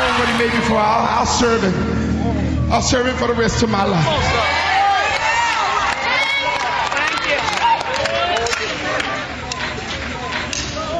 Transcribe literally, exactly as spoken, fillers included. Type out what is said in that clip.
what he made me for. I'll, I'll serve him. I'll serve him for the rest of my life.